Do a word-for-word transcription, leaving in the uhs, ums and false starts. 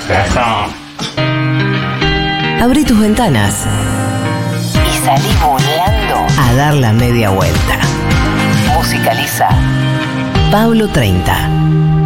Eso. Abrí tus ventanas y salí volando a dar la media vuelta. Musicaliza Pablo treinta.